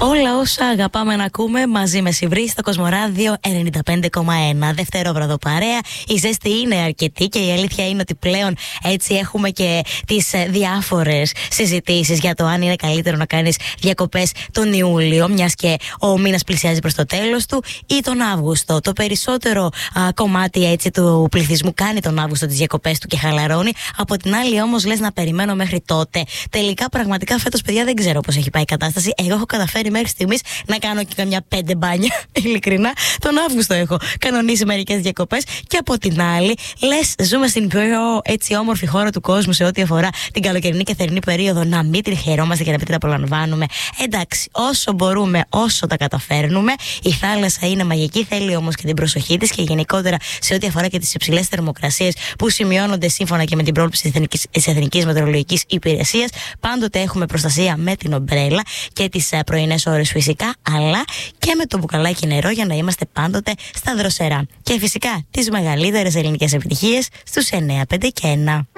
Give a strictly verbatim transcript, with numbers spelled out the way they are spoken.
Όλα όσα αγαπάμε να ακούμε μαζί με Σιβρί στο Κοσμοράδιο ενενήντα πέντε κόμμα ένα. Δευτερόβραδο παρέα. Η ζέστη είναι αρκετή και η αλήθεια είναι ότι πλέον έτσι έχουμε και τις διάφορες συζητήσεις για το αν είναι καλύτερο να κάνεις διακοπές τον Ιούλιο, μιας και ο μήνας πλησιάζει προς το τέλος του, ή τον Αύγουστο. Το περισσότερο α, κομμάτι έτσι του πληθυσμού κάνει τον Αύγουστο τις διακοπές του και χαλαρώνει. Από την άλλη όμως λες να περιμένω μέχρι τότε. Τελικά πραγματικά φέτος, παιδιά, δεν ξέρω πώς έχει πάει η κατάσταση. Εγώ έχω καταφέρει μέχρι στιγμής να κάνω και καμιά πέντε μπάνια. Ειλικρινά, τον Αύγουστο έχω κανονίσει μερικές διακοπές. Και από την άλλη, λες, ζούμε στην πιο έτσι όμορφη χώρα του κόσμου σε ό,τι αφορά την καλοκαιρινή και θερινή περίοδο. Να μην την χαιρόμαστε και να μην την απολαμβάνουμε. Εντάξει, όσο μπορούμε, όσο τα καταφέρνουμε. Η θάλασσα είναι μαγική, θέλει όμως και την προσοχή της και γενικότερα σε ό,τι αφορά και τις υψηλές θερμοκρασίες που σημειώνονται σύμφωνα και με την πρόβλεψη της Εθνικής Μετεωρολογικής Υπηρεσίας. Πάντοτε έχουμε προστασία με την ομπρέλα και τις πρωινές ώρες φυσικά, αλλά και με το μπουκαλάκι νερό για να είμαστε πάντοτε στα δροσερά. Και φυσικά τις μεγαλύτερες ελληνικές επιτυχίες στους εννιά πέντε και ένα.